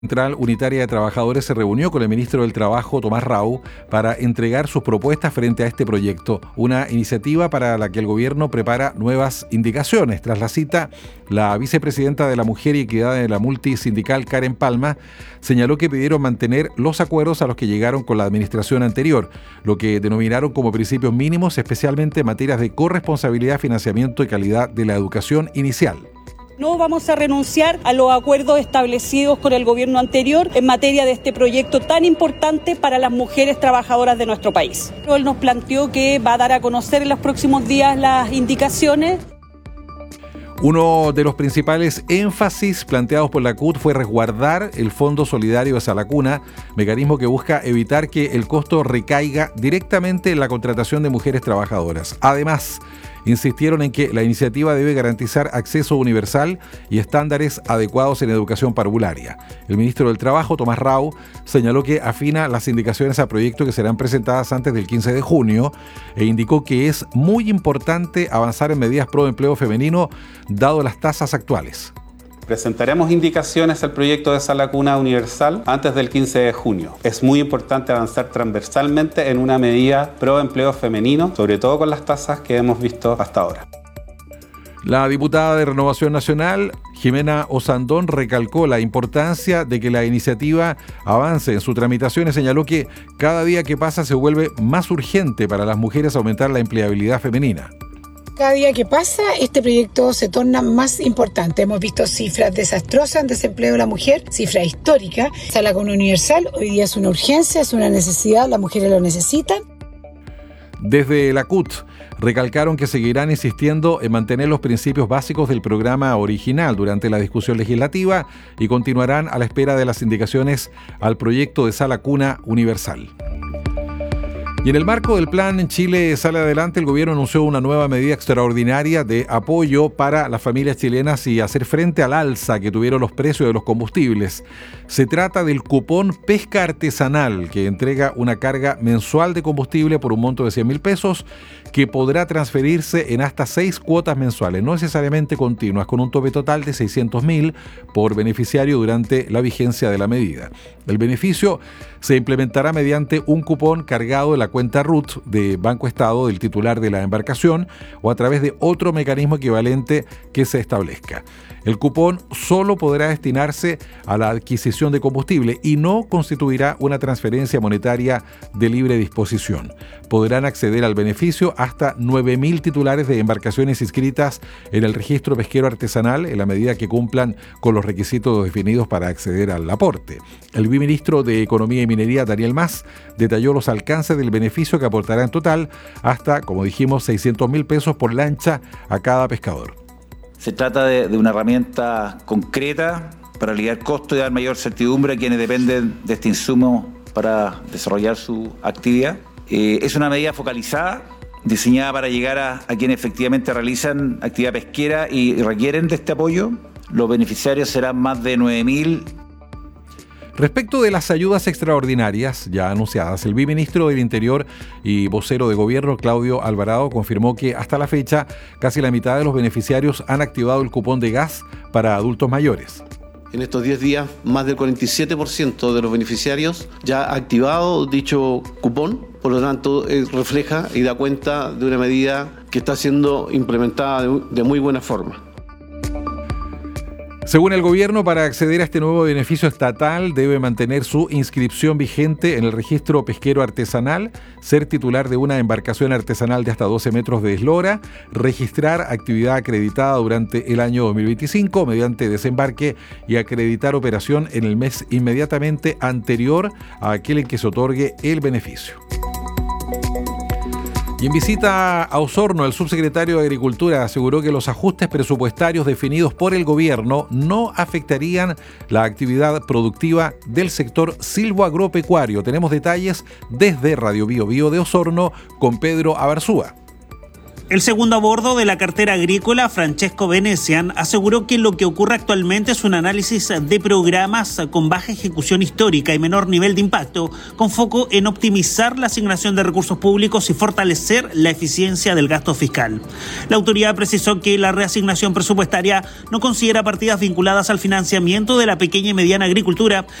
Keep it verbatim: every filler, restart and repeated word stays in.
Central Unitaria de Trabajadores se reunió con el ministro del Trabajo, Tomás Rau, para entregar sus propuestas frente a este proyecto, una iniciativa para la que el gobierno prepara nuevas indicaciones. Tras la cita, la vicepresidenta de la Mujer y Equidad de la multisindical, Karen Palma, señaló que pidieron mantener los acuerdos a los que llegaron con la administración anterior, lo que denominaron como principios mínimos, especialmente en materias de corresponsabilidad, financiamiento y calidad de la educación inicial. No vamos a renunciar a los acuerdos establecidos con el gobierno anterior en materia de este proyecto tan importante para las mujeres trabajadoras de nuestro país. Él nos planteó que va a dar a conocer en los próximos días las indicaciones. Uno de los principales énfasis planteados por la C U T fue resguardar el Fondo Solidario de Sala Cuna, mecanismo que busca evitar que el costo recaiga directamente en la contratación de mujeres trabajadoras. Además, insistieron en que la iniciativa debe garantizar acceso universal y estándares adecuados en educación parvularia. El ministro del Trabajo, Tomás Rau, señaló que afina las indicaciones a proyectos que serán presentadas antes del quince de junio e indicó que es muy importante avanzar en medidas pro empleo femenino, dado las tasas actuales. Presentaremos indicaciones al proyecto de Sala Cuna Universal antes del quince de junio. Es muy importante avanzar transversalmente en una medida pro empleo femenino, sobre todo con las tasas que hemos visto hasta ahora. La diputada de Renovación Nacional, Jimena Osandón, recalcó la importancia de que la iniciativa avance en su tramitación y señaló que cada día que pasa se vuelve más urgente para las mujeres aumentar la empleabilidad femenina. Cada día que pasa, este proyecto se torna más importante. Hemos visto cifras desastrosas en desempleo de la mujer, cifras históricas. Sala Cuna Universal hoy día es una urgencia, es una necesidad, las mujeres lo necesitan. Desde la C U T recalcaron que seguirán insistiendo en mantener los principios básicos del programa original durante la discusión legislativa y continuarán a la espera de las indicaciones al proyecto de Sala Cuna Universal. Y en el marco del plan Chile Sale Adelante, el gobierno anunció una nueva medida extraordinaria de apoyo para las familias chilenas y hacer frente al alza que tuvieron los precios de los combustibles. Se trata del cupón Pesca Artesanal, que entrega una carga mensual de combustible por un monto de cien mil pesos, que podrá transferirse en hasta seis cuotas mensuales, no necesariamente continuas, con un tope total de seiscientos mil por beneficiario durante la vigencia de la medida. El beneficio se implementará mediante un cupón cargado en la cuenta R U T de Banco Estado del titular de la embarcación o a través de otro mecanismo equivalente que se establezca. El cupón solo podrá destinarse a la adquisición de combustible y no constituirá una transferencia monetaria de libre disposición. Podrán acceder al beneficio hasta nueve mil titulares de embarcaciones inscritas en el registro pesquero artesanal en la medida que cumplan con los requisitos definidos para acceder al aporte. El viceministro de Economía y Minería, Daniel Mas, detalló los alcances del beneficio que aportará en total hasta, como dijimos, seiscientos mil pesos por lancha a cada pescador. Se trata de, de una herramienta concreta para aliviar costos y dar mayor certidumbre a quienes dependen de este insumo para desarrollar su actividad. Eh, es una medida focalizada, diseñada para llegar a, a quienes efectivamente realizan actividad pesquera y, y requieren de este apoyo. Los beneficiarios serán más de nueve mil. Respecto de las ayudas extraordinarias ya anunciadas, el viceministro del Interior y vocero de gobierno, Claudio Alvarado, confirmó que hasta la fecha casi la mitad de los beneficiarios han activado el cupón de gas para adultos mayores. En estos diez días, más del cuarenta y siete por ciento de los beneficiarios ya ha activado dicho cupón, por lo tanto eh, refleja y da cuenta de una medida que está siendo implementada de, de muy buena forma. Según el gobierno, para acceder a este nuevo beneficio estatal debe mantener su inscripción vigente en el registro pesquero artesanal, ser titular de una embarcación artesanal de hasta doce metros de eslora, registrar actividad acreditada durante el año dos mil veinticinco mediante desembarque y acreditar operación en el mes inmediatamente anterior a aquel en que se otorgue el beneficio. Y en visita a Osorno, el subsecretario de Agricultura aseguró que los ajustes presupuestarios definidos por el gobierno no afectarían la actividad productiva del sector silvoagropecuario. Tenemos detalles desde Radio Bio Bio de Osorno con Pedro Abarzúa. El segundo a bordo de la cartera agrícola, Francesco Venecian, aseguró que lo que ocurre actualmente es un análisis de programas con baja ejecución histórica y menor nivel de impacto, con foco en optimizar la asignación de recursos públicos y fortalecer la eficiencia del gasto fiscal. La autoridad precisó que la reasignación presupuestaria no considera partidas vinculadas al financiamiento de la pequeña y mediana agricultura,